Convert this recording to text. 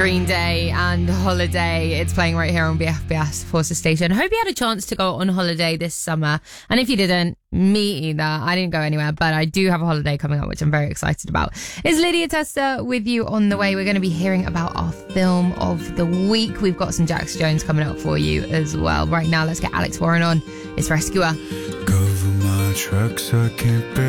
Green Day and Holiday. It's playing right here on BFBS Forces Station. Hope you had a chance to go on holiday this summer. And if you didn't, me either. I didn't go anywhere, but I do have a holiday coming up, which I'm very excited about. It's Lydia Tester with you on the way. We're going to be hearing about our film of the week. We've got some Jax Jones coming up for you as well. Right now, let's get Alex Warren on. It's Rescuer. Cover my tracks, I can't bear